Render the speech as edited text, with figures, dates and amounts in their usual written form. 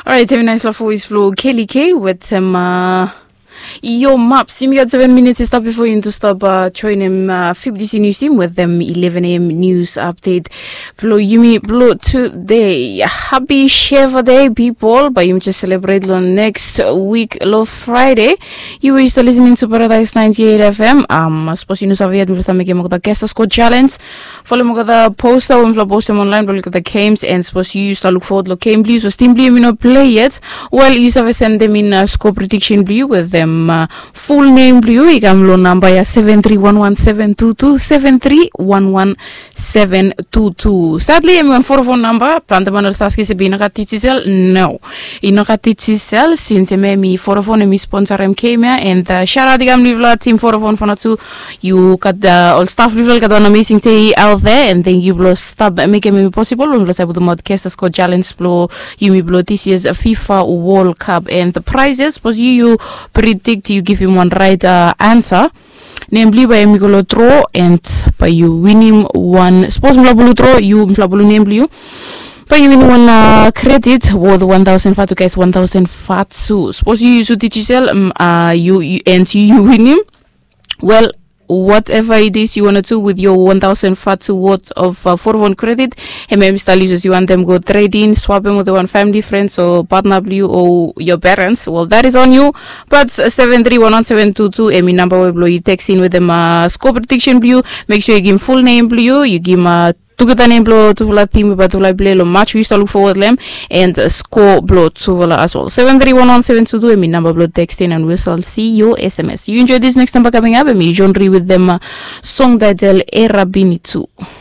Alright, have a nice love voice flow. Kelly K with Yo Maps. You got 7 minutes to stop before you to stop join him 50C News team with them 11 a.m. news update. Blow Yumi blow today. Happy Shiva Day, people. But you just celebrate next week, Friday. You were still listening to Paradise 98 FM. I suppose you know Savia to make the guest score challenge. Follow me the poster when you post them online. Look at the games and suppose you used to look forward to game blue. So Steam Blue, you know, play it. Well, you have send them in score prediction blue with them. Full name blue, ikamlo number ya 7311722 7311722. Sadly, I'm on phone number. Planta manastaski se binakaticisel. No, inakaticisel since me phone me sponsor MK and shout out the Livla team phone for two. You got the all staff Livla got an amazing day out there, and then you blow stop make me possible. We was able to mod cast score challenge blow. You me blow this year's FIFA World Cup and the prizes was you predict. You give him one right answer, namely by Miguel Draw, and by you winning one sports mlabulu draw, you mlabulu namely you. By you win one credit worth 1,000 fatu guys 1,000 fatu. Suppose you use digital you and you win him. Well, whatever it is you want to do with your 1,000 fatu worth of 4-1 credit, and maybe style users you want them go trade in, swap them with one family, friends, or partner blue, or your parents. Well, that is on you. But 7311722, Emi number will blow you text in with them score prediction blue. Make sure you give him full name blue. You give him Tugutan name blow to the team but to play lo match we used to look forward them and score blow to as well. 7311722 Emi number blow text in, and we shall see your SMS. You enjoy this next number coming up, and me John with them song title Era Bini 2.